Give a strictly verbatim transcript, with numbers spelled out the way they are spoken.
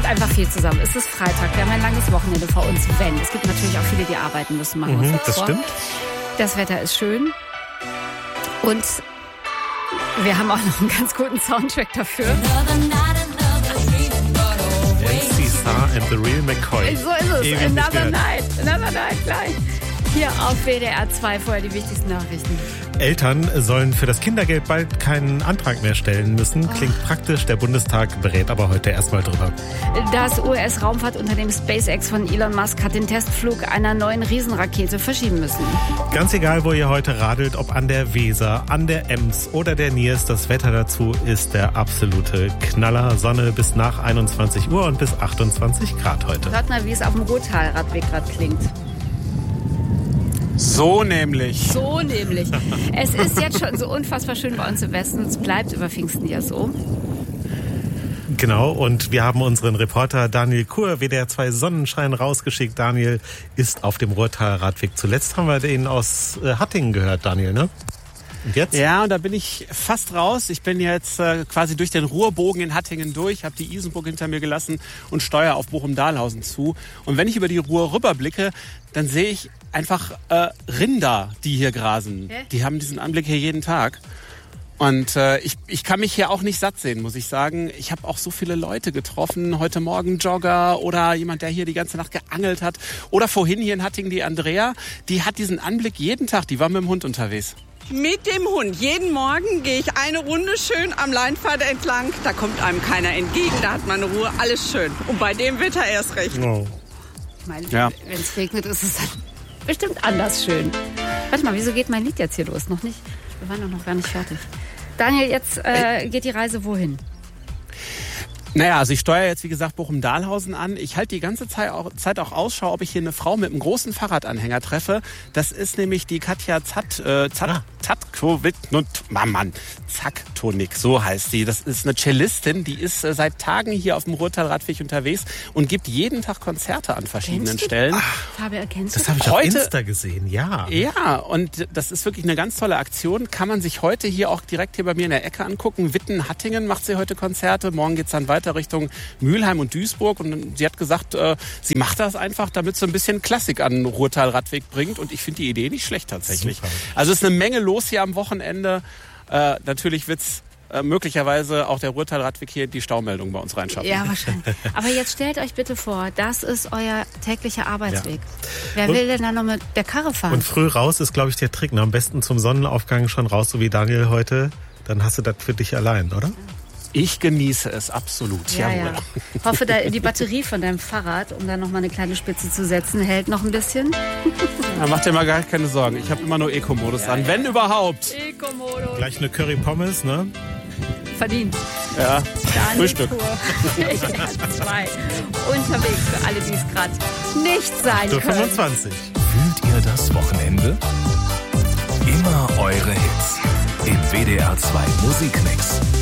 kommt einfach viel zusammen. Es ist Freitag, wir haben ein langes Wochenende vor uns, wenn. Es gibt natürlich auch viele, die arbeiten müssen, machen wir Mhm, uns das vor. stimmt. Das Wetter ist schön. Und wir haben auch noch einen ganz guten Soundtrack dafür. M C Star and the Real McCoy. So ist es. Ewig nicht Another gehört. Night. Another Night gleich. Hier auf W D R zwei vorher die wichtigsten Nachrichten. Eltern sollen für das Kindergeld bald keinen Antrag mehr stellen müssen. Klingt praktisch, der Bundestag berät aber heute erstmal drüber. Das U S-Raumfahrtunternehmen SpaceX von Elon Musk hat den Testflug einer neuen Riesenrakete verschieben müssen. Ganz egal, wo ihr heute radelt, ob an der Weser, an der Ems oder der Niers, das Wetter dazu ist der absolute Knaller. Sonne bis nach einundzwanzig Uhr und bis achtundzwanzig Grad heute. Hört mal, wie es auf dem Ruhrtalradweg gerade klingt. So nämlich. So nämlich. Es ist jetzt schon so unfassbar schön bei uns im Westen. Es bleibt über Pfingsten ja so. Genau, und wir haben unseren Reporter Daniel Kur, W D R zwei Sonnenschein, rausgeschickt. Daniel ist auf dem Ruhrtalradweg. Zuletzt haben wir den aus äh, Hattingen gehört, Daniel, ne? Und jetzt? Ja, und da bin ich fast raus. Ich bin jetzt äh, quasi durch den Ruhrbogen in Hattingen durch, habe die Isenburg hinter mir gelassen und steuere auf Bochum-Dahlhausen zu. Und wenn ich über die Ruhr rüberblicke, dann sehe ich einfach äh, Rinder, die hier grasen. Hä? Die haben diesen Anblick hier jeden Tag. Und äh, ich, ich kann mich hier auch nicht satt sehen, muss ich sagen. Ich habe auch so viele Leute getroffen. Heute Morgen Jogger oder jemand, der hier die ganze Nacht geangelt hat. Oder vorhin hier in Hattingen die Andrea. Die hat diesen Anblick jeden Tag. Die war mit dem Hund unterwegs. Mit dem Hund. Jeden Morgen gehe ich eine Runde schön am Leinpfad entlang. Da kommt einem keiner entgegen, da hat man Ruhe, alles schön. Und bei dem Wetter erst recht. Oh. Ich meine, Ja. wenn es regnet, ist es bestimmt anders schön. Warte mal, wieso geht mein Lied jetzt hier los? Noch nicht? Wir waren doch noch gar nicht fertig. Daniel, jetzt äh, geht die Reise wohin? Naja, also ich steuere jetzt, wie gesagt, Bochum-Dahlhausen an. Ich halte die ganze Zeit auch, Zeit auch Ausschau, ob ich hier eine Frau mit einem großen Fahrradanhänger treffe. Das ist nämlich die Katja Zat, äh, Zat, Ah. Zatkowit, Mann, Mann, Zaktonik, so heißt sie. Das ist eine Cellistin, die ist äh, seit Tagen hier auf dem Ruhrtalradweg unterwegs und gibt jeden Tag Konzerte an verschiedenen Kennst du? Stellen. Fabi, erkennst Das du? habe ich auf Heute- Insta gesehen, ja. Ja, und das ist wirklich eine ganz tolle Aktion. Kann man sich heute hier auch direkt hier bei mir in der Ecke angucken. Witten-Hattingen macht sie heute Konzerte. Morgen geht's dann weiter Richtung Mülheim und Duisburg. Und sie hat gesagt, äh, sie macht das einfach, damit sie ein bisschen Klassik an den Ruhrtalradweg bringt. Und ich finde die Idee nicht schlecht tatsächlich. Super. Also es ist eine Menge los hier am Wochenende. Äh, natürlich wird's äh, möglicherweise auch der Ruhrtalradweg hier die Staumeldung bei uns reinschaffen. Ja, wahrscheinlich. Aber jetzt stellt euch bitte vor, das ist euer täglicher Arbeitsweg. Wer Und- will denn da noch mit der Karre fahren? Und früh raus ist, glaube ich, der Trick. Ne? Am besten zum Sonnenaufgang schon raus, so wie Daniel heute. Dann hast du das für dich allein, oder? Ich genieße es absolut. ja, Jawohl. ja. Ich hoffe, da, die Batterie von deinem Fahrrad, um da noch mal eine kleine Spitze zu setzen, hält noch ein bisschen. Ja, mach dir mal gar keine Sorgen. Ich habe immer nur Eco-Modus an, wenn überhaupt. Eco-Modus. Gleich eine Curry Pommes, ne? Verdient. Ja, Daniel Frühstück. Kur. W D R zwei. Unterwegs für alle, die es gerade nicht sein So können. fünfundzwanzig. Fühlt ihr das Wochenende? Immer eure Hits im W D R zwei Musikmix.